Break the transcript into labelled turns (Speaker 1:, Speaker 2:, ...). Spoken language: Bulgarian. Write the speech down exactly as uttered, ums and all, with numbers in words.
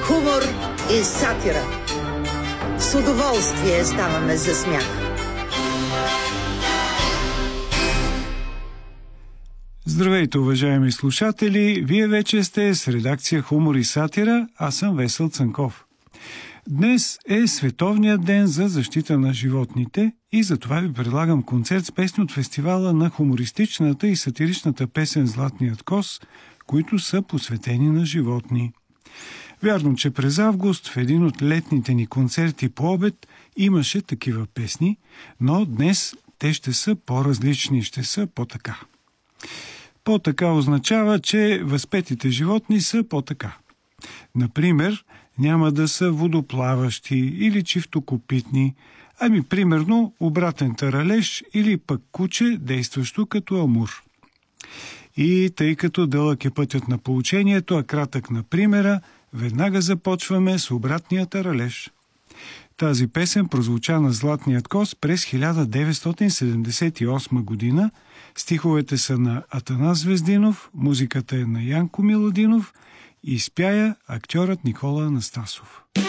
Speaker 1: Хумор и сатира. С удоволствие ставаме за смях.
Speaker 2: Здравейте, уважаеми слушатели! Вие вече сте с редакция Хумор и сатира, аз съм Весел Цанков. Днес е Световният ден за защита на животните и затова ви предлагам концерт с песни от фестивала на хумористичната и сатиричната песен «Златният коз», които са посветени на животни. Вярно, че през август в един от летните ни концерти по обед имаше такива песни, но днес те ще са по-различни, ще са по-така. По-така означава, че възпетите животни са по-така. Например, няма да са водоплаващи или чифтокопитни, ами примерно обратен таралеж или пък куче, действащо като амур. И тъй като дълъг е пътят на поучението, а кратък на примера, веднага започваме с обратния таралеж. Тази песен прозвуча на Златният коз през хиляда деветстотин седемдесет и осма година. Стиховете са на Атанас Звездинов, музиката е на Янко Миладинов и изпя я актьорът Никола Анастасов.